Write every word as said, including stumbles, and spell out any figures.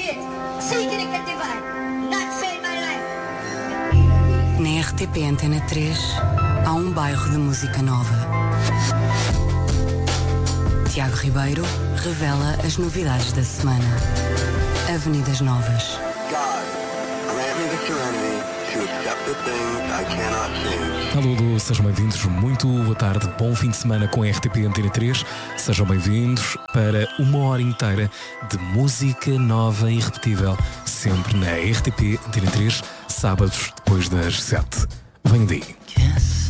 Na R T P Antena três há um bairro de música nova. Tiago Ribeiro revela as novidades da semana. Avenidas Novas. Alô, sejam bem-vindos, muito boa tarde, bom fim de semana com a R T P Antena três. Sejam bem-vindos para uma hora inteira de música nova e irrepetível, sempre na R T P Antena três, sábados depois das sete. Venham daí.